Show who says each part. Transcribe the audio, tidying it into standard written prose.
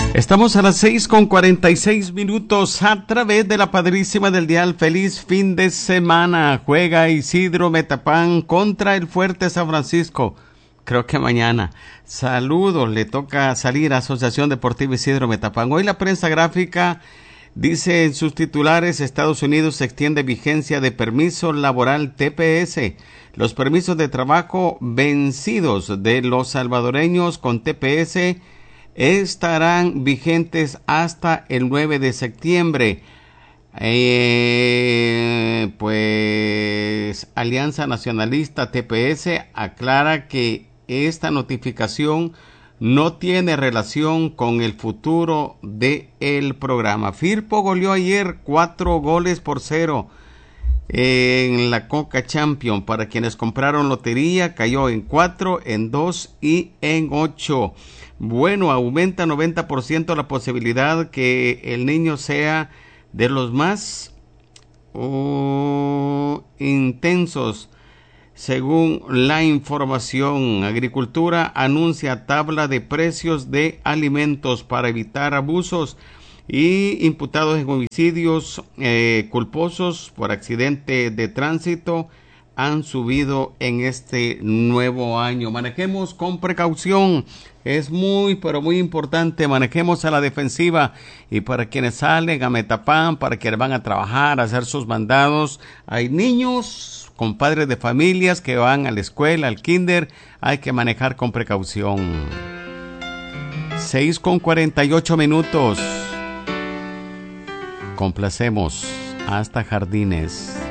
Speaker 1: Estamos a las 6:46 a través de la padrísima del dial. Feliz fin de semana. Juega Isidro Metapán contra el Fuerte San Francisco. Creo que mañana. Saludos, le toca salir a Asociación Deportiva Isidro Metapán. Hoy la prensa gráfica dice en sus titulares: Estados Unidos extiende vigencia de permiso laboral TPS. Los permisos de trabajo vencidos de los salvadoreños con TPS estarán vigentes hasta el 9 de septiembre. Pues Alianza Nacionalista TPS aclara que esta notificación no tiene relación con el futuro del programa. Firpo goleó ayer 4-0 en la Conca Champions. Para quienes compraron lotería, cayó en 4, en 2 y en 8. Bueno, aumenta 90% la posibilidad que el niño sea de los más intensos. Según la información, Agricultura anuncia tabla de precios de alimentos para evitar abusos y imputados en homicidios culposos por accidente de tránsito han subido en este nuevo año. Manejemos con precaución, es muy pero muy importante, manejemos a la defensiva. Y para quienes salen a Metapán, para quienes van a trabajar, a hacer sus mandados, hay niños con padres de familias que van a la escuela, al kinder, hay que manejar con precaución. 6:48. Complacemos hasta Jardines.